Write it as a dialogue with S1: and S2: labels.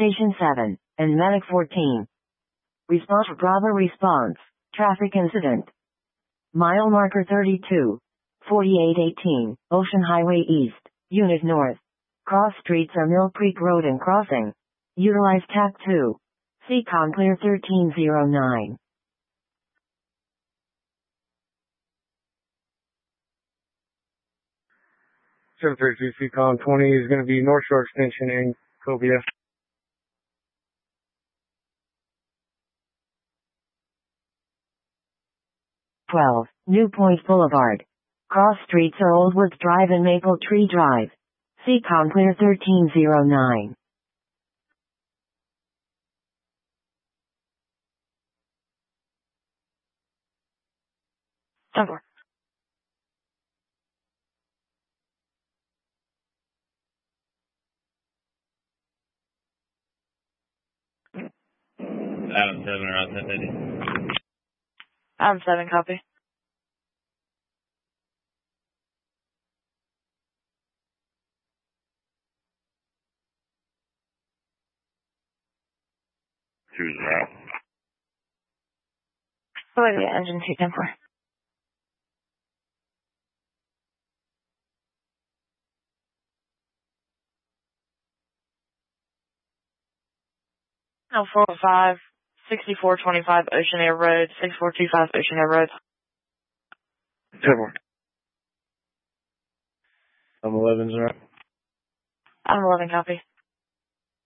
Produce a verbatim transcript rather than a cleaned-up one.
S1: Station seven, and Medic fourteen. Response Bravo response. Traffic incident. Mile marker thirty-two. forty-eight eighteen, Ocean Highway East, Unit North. Cross streets are Mill Creek Road and Crossing. Utilize T A C two. C COM clear thirteen oh nine.
S2: seven thirty-two C COM twenty is going to be North Shore Extension in Cobia.
S1: twelve, New Point Boulevard. Cross streets are Old Woods Drive and Maple Tree Drive. C COM clear thirteen oh nine.
S3: ten four.
S4: Adam seven around ten fifty.
S3: Adam seven, copy.
S4: Two zero.
S3: Oh, wait, yeah, engine two ten four. No, four oh five, sixty-four twenty-five Ocean Air Road, six four two five Ocean Air Road.
S2: ten four. I'm eleven zero.
S3: I'm eleven, copy.